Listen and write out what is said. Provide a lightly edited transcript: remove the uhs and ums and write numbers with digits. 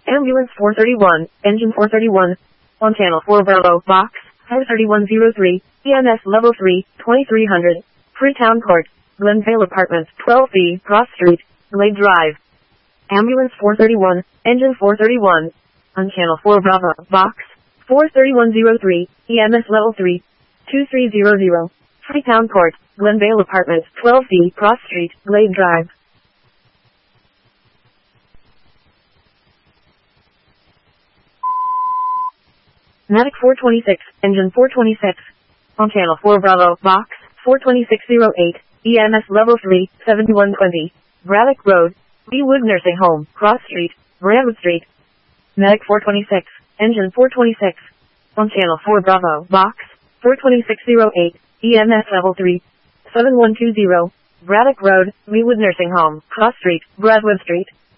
Ambulance 431, Engine 431. On Channel 4 Bravo, Box 43103, EMS Level 3, 2300. Freetown Court, Glenvale Apartments, 12B, Cross Street, Glade Drive. Ambulance 431, Engine 431. On Channel 4 Bravo, Box 43103, EMS Level 3, 2300. Freetown Court, Glenvale Apartments, 12B, Cross Street, Glade Drive. Medic 426, Engine 426. On Channel 4 Bravo, Box 42608, EMS Level 3, 7120. Braddock Road, Beewood Nursing Home, Cross Street, Brentwood Street. Medic 426, Engine 426. On Channel 4 Bravo, Box 42608, EMS Level 3, 7120. Braddock Road, Beewood Nursing Home, Cross Street, Brentwood Street.